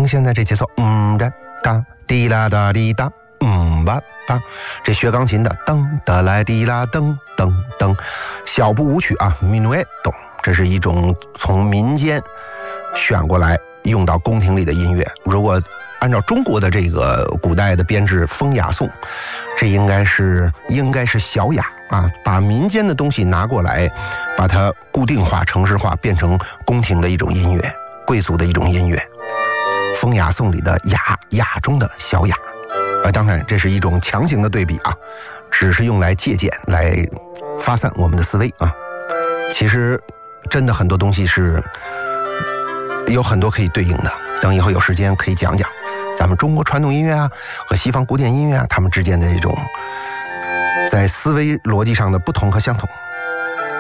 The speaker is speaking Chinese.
听现在这节奏，哒哒滴啦哒滴哒，吧吧，这学钢琴的噔哒来滴啦噔噔噔，小步舞曲啊 ，minuetto， 这是一种从民间选过来用到宫廷里的音乐。如果按照中国的这个古代的编制风雅颂，这应该是小雅啊，把民间的东西拿过来，把它固定化、程式化，变成宫廷的一种音乐，贵族的一种音乐。风雅颂里的雅中的小雅，当然这是一种强行的对比啊，只是用来借鉴，来发散我们的思维啊。其实真的很多东西是有很多可以对应的，等以后有时间可以讲讲咱们中国传统音乐啊和西方古典音乐啊，它们之间的这种在思维逻辑上的不同和相同。